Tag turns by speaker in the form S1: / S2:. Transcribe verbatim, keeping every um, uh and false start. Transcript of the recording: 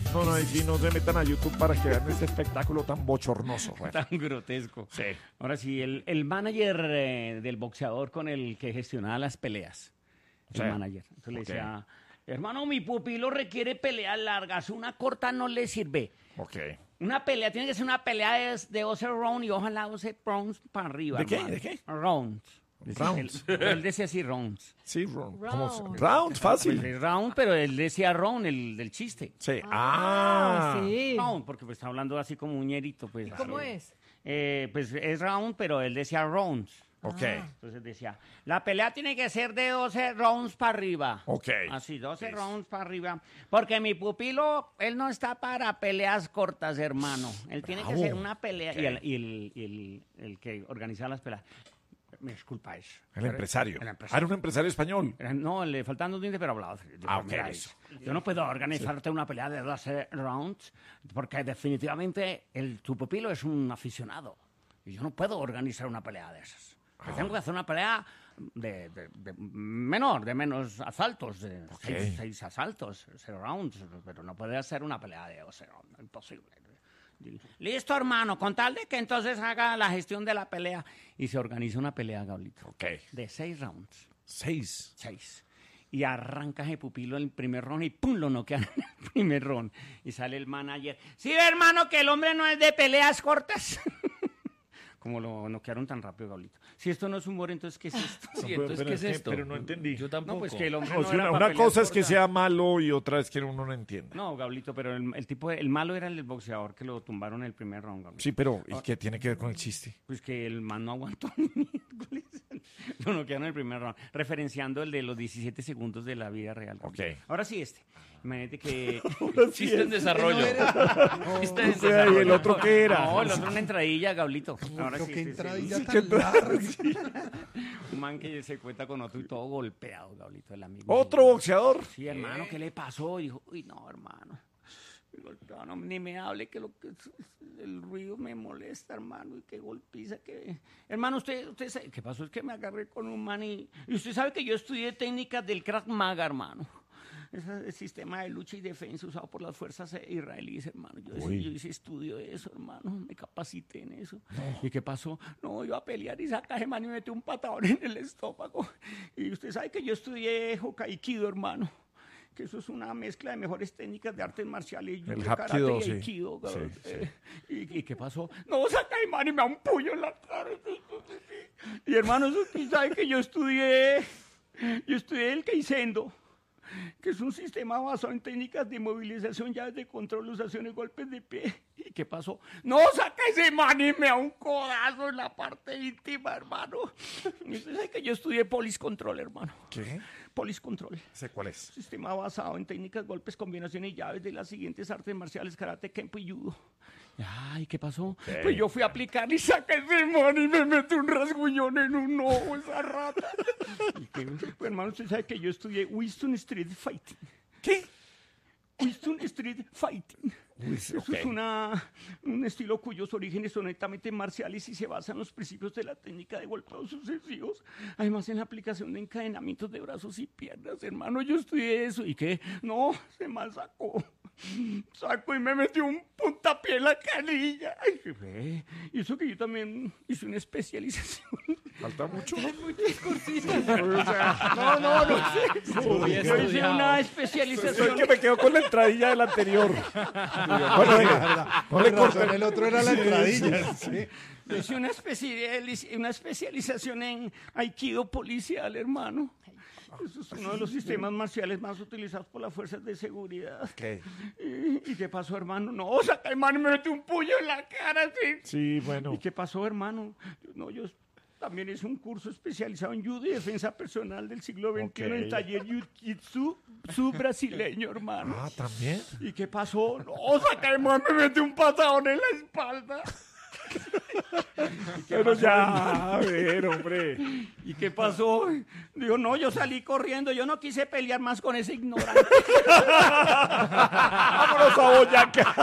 S1: No, no, y si no se metan a YouTube para que vean este espectáculo tan bochornoso. Bueno.
S2: Tan grotesco.
S1: Sí.
S2: Ahora sí, el, el manager eh, del boxeador con el que gestionaba las peleas. El
S1: Sí.
S2: manager. Entonces le
S1: Ok.
S2: decía, hermano, mi pupilo requiere peleas largas, una corta no le sirve.
S1: Ok.
S2: Una pelea, tiene que ser una pelea de, de doce rounds y ojalá doce rounds para arriba.
S1: ¿De qué?
S2: hermano.
S1: ¿De qué?
S2: Rounds.
S1: Rounds.
S2: Él, él decía así, rounds.
S1: Sí, round. ¿Cómo se-
S3: Round.
S1: Round,
S2: Pues,
S1: fácil.
S2: el round, pero él decía round, el del chiste.
S1: Sí.
S3: Ah,
S1: Ah.
S3: sí.
S2: Round, porque pues está hablando así como un ñerito. Pues,
S3: ¿Y cómo es?
S2: Eh, pues es round, pero él decía rounds.
S1: Ok.
S2: Entonces decía, la pelea tiene que ser de doce rounds para arriba.
S1: Ok.
S2: Así, doce
S1: Sí.
S2: rounds para arriba. Porque mi pupilo, él no está para peleas cortas, hermano. Él tiene que
S1: Bravo.
S2: ser una pelea.
S1: Ok.
S2: Y, el, y el- y el- el que organizaba las peleas. Me disculpa eso.
S1: El empresario.
S2: El
S1: Ah,
S2: empresario.
S1: era un empresario español.
S2: Era- No, le faltan dos dientes, pero hablaba. de
S1: Ah, ok,
S2: primera
S1: eso.
S2: vez. Yo no puedo organizarte una pelea de doce rounds porque definitivamente el, tu pupilo es un aficionado. Y yo no puedo organizar una pelea de esas. Yo tengo que hacer una pelea de, de- de menor, de menos asaltos, de
S1: Ok.
S2: seis, seis asaltos, seis rounds, pero no puede hacer una pelea de doce rounds, imposible. Listo, hermano, con tal de que entonces haga la gestión de la pelea. Y se organiza una pelea, Gablito,
S1: Ok.
S2: de seis rounds.
S1: Seis.
S2: Seis. Y arranca ese pupilo en el primer round y ¡pum! Lo noquean en el primer round. Y sale el manager. Sí, hermano, que el hombre no es de peleas cortas. Como lo noquearon tan rápido, Gablito. Si esto no es humor, entonces, ¿qué es esto?
S4: Sí, entonces,
S1: pero
S4: ¿qué
S1: es
S4: es
S1: que-
S4: esto?
S1: pero no entendí.
S4: Yo tampoco.
S2: No, pues que el hombre
S1: No,
S2: no
S1: si
S2: era
S1: una,
S2: pa'
S1: una
S2: peleas
S1: cosa es que
S2: cortas.
S1: sea malo y otra es que uno no entiende.
S2: No, Gablito, pero el, el tipo, de- el malo era el boxeador que lo tumbaron en el primer round, Gablito.
S1: Sí, pero ¿y qué tiene que ver con el chiste?
S2: Pues que el man no aguantó ni miércoles. Lo noquearon en el primer round, referenciando el de los diecisiete segundos de la vida real. Gablito.
S1: Ok.
S2: Ahora sí este. Imagínate que...
S4: Chiste en desarrollo. Chiste en
S1: O sea, ¿y
S4: desarrollo.
S1: el otro qué era?
S2: No, el otro una entradilla, Gablito. Ahora
S5: Pero
S2: sí,
S5: qué
S2: sí, sí.
S5: entradilla
S1: Sí,
S5: tan
S1: ¿qué tal?
S5: larga.
S2: Un man que se cuenta con otro y todo golpeado, Gablito, el amigo.
S1: ¿Otro boxeador?
S2: Sí, hermano, ¿qué le pasó? Y dijo, uy, no, hermano. Me golpeó, no, ni me hable que lo que el ruido me molesta, hermano, y qué golpiza que... Hermano, usted, usted sabe, ¿qué pasó? Es que me agarré con un man y... Y usted sabe que yo estudié técnicas del Krav Maga, hermano. Ese es el sistema de lucha y defensa usado por las fuerzas israelíes, hermano. Yo,
S1: Uy.
S2: yo hice estudio de eso, hermano. Me capacité en eso. ¿Y qué pasó? No, iba a pelear y saca ese man y me metió un patadón en el estómago. Y usted sabe que yo estudié Hokaikido, hermano. Que eso es una mezcla de mejores técnicas de artes marciales.
S1: El
S2: judo,
S1: Hapkido,
S2: karate y
S1: sí.
S2: aikido,
S1: Sí,
S2: cabrón.
S1: sí.
S2: Eh, ¿Y, y qué pasó? No, saca el man y me da un puño en la cara. Y hermano, usted sabe que yo estudié, yo estudié el Keisendo, que es un sistema basado en técnicas de movilización, llaves de control, usaciones, golpes de pie. ¿Y qué pasó? No, saca ese man y me da un codazo en la parte íntima, hermano. Y usted sabe que yo estudié Police Control, hermano.
S1: ¿Qué?
S2: Police Control.
S1: ¿Sé cuál es?
S2: Sistema basado en técnicas, golpes, combinaciones y llaves de las siguientes artes marciales, karate, kempo y judo. Ay, ¿qué pasó? Pues yo fui a aplicar y saqué ese man y me metí un rasguñón en un ojo, esa rata. Y que, pues, hermano, usted sabe que yo estudié Winston Street Fighting.
S1: ¿Qué?
S2: Winston Street Fighting.
S1: Uy,
S2: Eso
S1: ok.
S2: es una, un estilo cuyos orígenes son netamente marciales y se basa en los principios de la técnica de golpeos sucesivos. Además, en la aplicación de encadenamientos de brazos y piernas. Hermano, yo estudié eso. ¿Y qué? No, se mal sacó. Sacó y me metió un puntapié en la canilla. Ay, qué fe. Y eso que yo también hice una especialización.
S1: ¿Falta mucho?
S2: O sea, no, no, no sé.
S4: Había
S2: Yo hice
S4: estudiado.
S2: una
S1: Soy
S2: especialización.
S1: que me quedo con la entradilla del anterior. Bueno,
S5: La
S1: venga,
S5: verdad,
S1: no
S5: con
S1: le
S5: razón,
S1: corten.
S5: el otro era la entradilla. Sí.
S2: Yo hice una, especializ- una especialización en Aikido policial, hermano. Eso es uno de los sistemas marciales más utilizados por las fuerzas de seguridad.
S1: ¿Qué?
S2: ¿Y, y qué pasó, hermano? No, saca, hermano, y me metió un puño en la cara, sí.
S1: Sí, bueno.
S2: ¿Y qué pasó, hermano? Yo- No, yo también hice un curso especializado en judo y defensa personal del siglo veintiuno
S1: Ok.
S2: en taller jiu-jitsu su brasileño, hermano.
S1: Ah, ¿también?
S2: ¿Y qué pasó? No, saca, hermano, me metió un patadón en la espalda.
S1: Pero ya, a ver, hombre.
S2: ¿Y qué pasó? Digo, no, yo salí corriendo, yo no quise pelear más con ese ignorante.
S1: Vámonos a Boyacá.